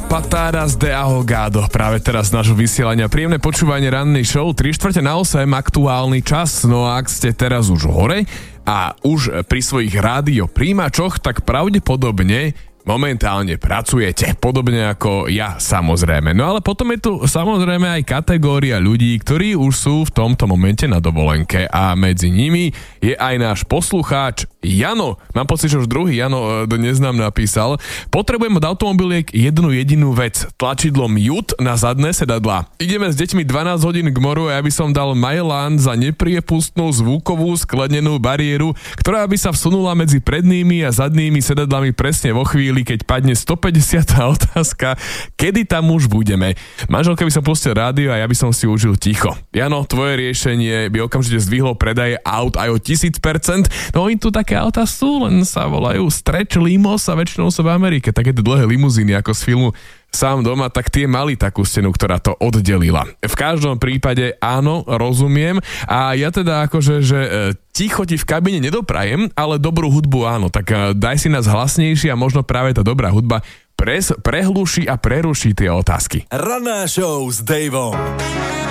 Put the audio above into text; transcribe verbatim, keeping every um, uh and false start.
Patadas de Ahogado. Práve teraz nášho vysielania. Príjemné počúvanie rannej show. tri štvrte na osem aktuálny čas. No a ak ste teraz už hore a už pri svojich rádiopríjimačoch, tak pravdepodobne momentálne pracujete, podobne ako ja, samozrejme. No ale potom je tu samozrejme aj kategória ľudí, ktorí už sú v tomto momente na dovolenke a medzi nimi je aj náš poslucháč Jano. Mám pocit, že už druhý Jano dnes nám napísal. Potrebujem od automobiliek jednu jedinú vec. Tlačidlo mute na zadné sedadlá. Ideme s deťmi dvanásť hodín k moru a ja by som dal Mailand za nepriepustnú zvukovú sklenenú bariéru, ktorá by sa vsunula medzi prednými a zadnými sedadlami presne vo chvíli, keď padne stopäťdesiata otázka, kedy tam už budeme. Manželke by som pustil rádio a ja by som si užil ticho. Jano, tvoje riešenie by okamžite zdvihlo predaje aut aj o tisíc percent. No oni tu také autá sú, len sa volajú stretch limos a väčšinou sú v Amerike. Takéto dlhé limuzíny ako z filmu Sám doma, tak tie mali takú stenu, ktorá to oddelila. V každom prípade áno, rozumiem a ja teda akože, že e, ticho ti v kabine nedoprajem, ale dobrú hudbu áno, tak e, daj si nás hlasnejšie a možno práve tá dobrá hudba pres, prehluší a preruší tie otázky. Ranná show s Daveom.